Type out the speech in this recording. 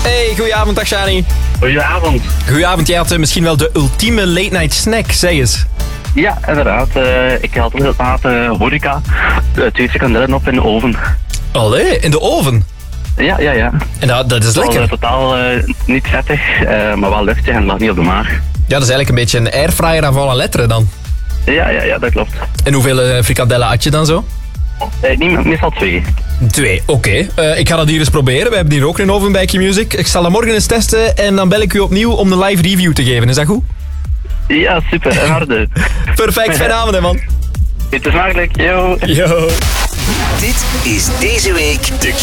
Hey, goedenavond, dag Shani. Goedenavond. Goedenavond, jij had misschien wel de ultieme late night snack, zeg eens. Ja, inderdaad. Ik had inderdaad horeca. 2 frikandellen op in de oven. Allee, in de oven? Ja. En dat is lekker. Totaal niet vettig, maar wel luchtig en lag niet op de maag. Ja, dat is eigenlijk een beetje een airfryer aan alle letteren dan. Ja, dat klopt. En hoeveel frikandellen had je dan zo? Meestal 2. 2, oké. Ik ga dat hier eens proberen. We hebben hier ook een oven bij Q-Music. Ik zal dat morgen eens testen en dan bel ik u opnieuw om de live review te geven. Is dat goed? Ja, super. En harde. Perfect, fijne avond hè man. Het is smakelijk. Yo. Yo. Dit is deze week de